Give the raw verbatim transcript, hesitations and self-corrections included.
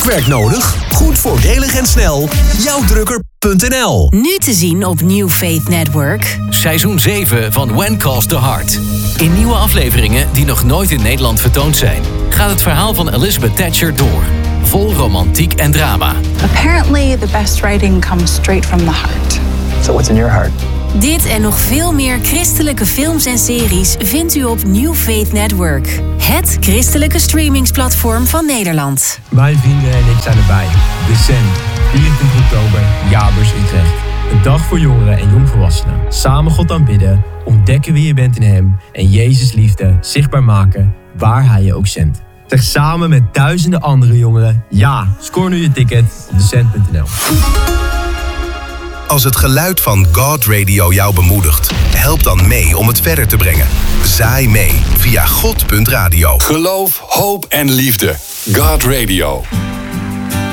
drukwerk nodig? Goed voordelig en snel. jouw drukker punt n l. Nu te zien op New Faith Network. Seizoen zeven van When Calls the Heart. In nieuwe afleveringen die nog nooit in Nederland vertoond zijn, gaat het verhaal van Elizabeth Thatcher door. Vol romantiek en drama. Apparently the best writing comes straight from the heart. So what's in your heart? Dit en nog veel meer christelijke films en series vindt u op New Faith Network. Het christelijke streamingsplatform van Nederland. Mijn vrienden en ik zijn erbij. December, vierentwintig oktober, Jaarbeurs Utrecht. Een dag voor jongeren en jongvolwassenen. Samen God aanbidden, ontdekken wie je bent in hem en Jezus liefde zichtbaar maken waar hij je ook zendt. Zeg samen met duizenden andere jongeren ja. Scoor nu je ticket op decent punt n l. Als het geluid van God Radio jou bemoedigt, help dan mee om het verder te brengen. Zaai mee via god punt radio. Geloof, hoop en liefde. God Radio.